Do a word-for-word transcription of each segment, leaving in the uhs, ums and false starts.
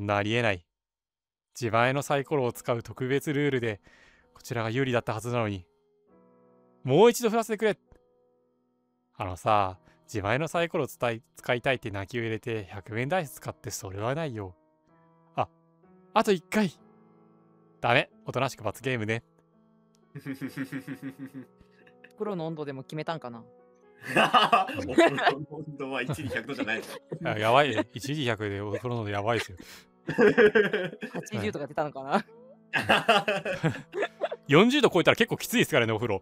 んなありえない。自前のサイコロを使う特別ルールでこちらが有利だったはずなのに。もう一度振らせてくれ。あのさ、自前のサイコロを使い使いたいって泣きを入れてひゃくえんダイス使ってそれはないよ。あ、あといっかい。ダメ、おとなしく罰ゲームね。 袋の温度でも決めたんかな。 お風呂の温度はいちにひゃくどじゃないの。 あやばい、いちにひゃくでお風呂のやばいですよ。 はちじゅうとか出たのかな。 よんじゅうど超えたら結構きついですからね、お風呂。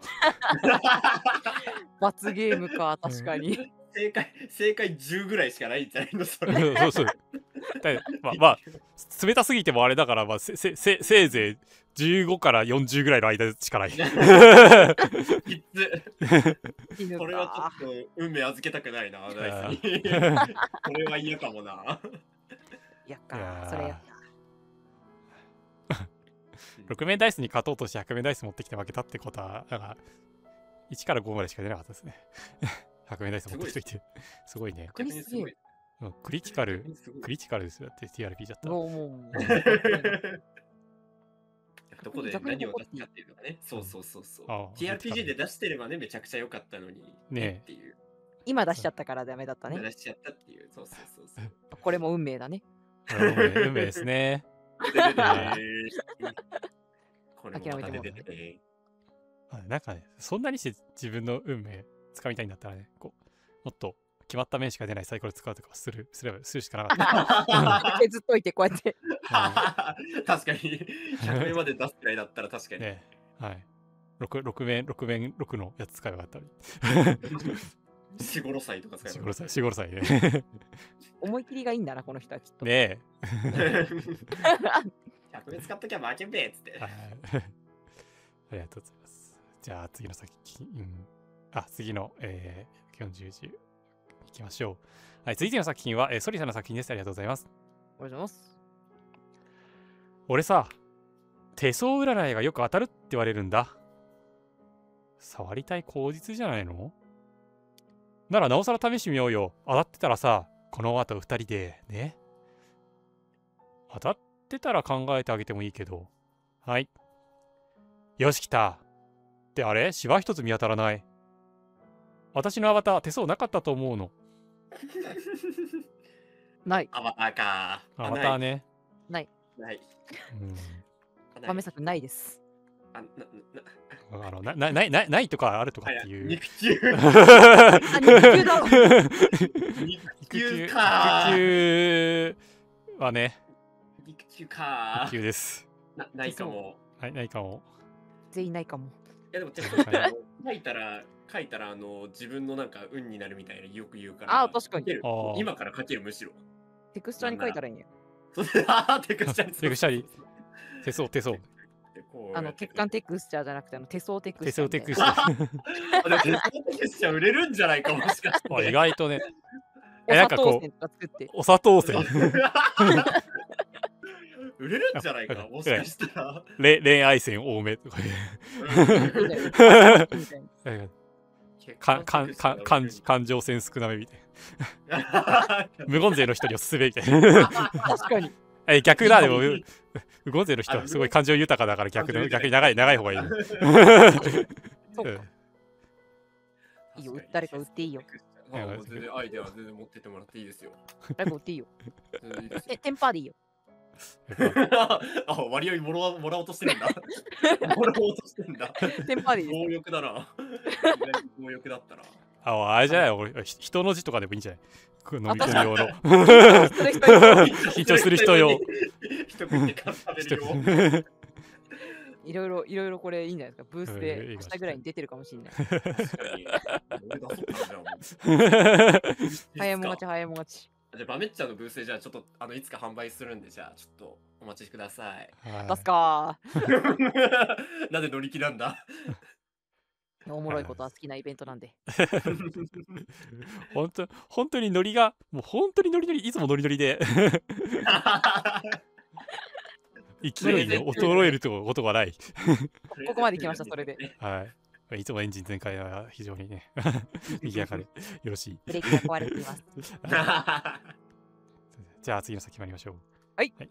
罰ゲームか、確かに。 正解、正解じゅうぐらいしかないんじゃないのそれ。 そうそう。まあ、まあ、冷たすぎてもあれだから、まあ、せせせせいぜいじゅうごからよんじゅうぐらいの間しかない。きつ。 これはちょっと運命預けたくないな、ダイスに。これは嫌かもな。 やっか、それやった。 ろくめんダイスに勝とうとしてひゃくめんダイス持ってきて負けたってことは、なんか、いちからごまでしか出なかったですね。ひゃくめんダイス持ってきてきて。すごいね。 逆にすごい。 クリティカル、クリティカルですよって ティーアールピー だった。 もうもう。 どこで何を出すかっていうのがね。そうそうそうそう。ティーアールピージー で出してればね、めちゃくちゃ良かったのに。ねっていう。 今出しちゃったからダメだったね。 出しちゃったっていう。そうそうそうそう。 これも運命だね。 運命ですね。 これもまた出てて。 なんかね、そんなにして自分の運命つかみたいんだったらね、こう、もっと決まった面しか出ないサイコロ使うとかする、すれば、するしかなかった。 削っといて、こうやって。 確かに、ひゃくめんまで出すくらいだったら確かに。 ね、はい。ろく、ろくめん、ろくめん、ろくのやつ使えばよかったり。 四五歳とか使えば。 四五歳、四五歳ね。 思い切りがいいんだな、この人はきっと。 ねえ。 ひゃくめん使っときゃ負けんべっつって。 ありがとうございます。じゃあ次の作品、うん、あ、次の、えー、よんじゅうじいきましょう。はい、続いての作品は、えー、ソリさんの作品です。ありがとうございます。 おはようございます。 俺さ、手相占いがよく当たるって言われるんだ。触りたい口実じゃないの？ならなおさら試してみようよ。当たってたらさ、この後二人で、ね。当たってたら考えてあげてもいいけど。はい。よし、来た。ってあれ？芝一つ見当たらない。私のアバター、手相なかったと思うの。 ない。 アバターか。 アバターね。 ない。 ない。 亀作ないです。 あ、な、 な、あの、な、な、ない、ない、ないとかあるとかっていう。 肉球。 あ、肉球だ。 肉球か。 肉球はね。 肉球か。 肉球です。 な、ないかも。 はい、ないかも。 全員ないかも。 いやでも手相って書いたら書いたらあの自分のなんか運になるみたいなよく言うから。 あ、確かに。 今から書けるむしろ。 テクスチャーに書いたらいいんや。 テクスチャーに。 テクスチャーに。手相手相。 あの血管テクスチャーじゃなくてあの手相テクスチャー。手相テクスチャー。手相テクスチャー売れるんじゃないかもしかして。 意外とね。 お砂糖線とか作って。 お砂糖線。 売れるんじゃないかもしかしたら。 恋愛線多めとか。感情線少なめみたいな。無言勢の人におすすめみたいな。 確かに。 え、逆だ、でも、無言勢の人はすごい感情豊かだから逆の、逆に長い、長い方がいい。 いいよ、誰か売っていいよ。 全然アイデア全然持ってってもらっていいですよ。 誰か売っていいよ。え、テンパーでいいよ。 あ、割合もらもらおうとしてるんだ。もらおうとしてるんだ。 テンパーでいい。 強欲だな。強欲だったら。 あ、あれじゃない、俺、人の字とかでもいいんじゃない？飲み込み用の。緊張する人用。 人食ってから食べるよ。 いろいろ、いろいろこれいいんじゃないですか。ブースで明日ぐらいに出てるかもしれない。早いもがち、早いもがち。 じゃあバメッチャのブースでじゃあちょっとあのいつか販売するんでじゃあちょっとお待ちください。 出すかー。なんで乗り気なんだ。 おもろいことは好きなイベントなんで。 本当本当にノリがもう本当にノリノリいつもノリノリで勢いが衰えるとことがない。 ここまで来ましたそれで。 はい。いつもエンジン全開は非常にね賑やかでよろしい。 ブレーキが壊れています。 じゃあ次の先参りましょう。 はい。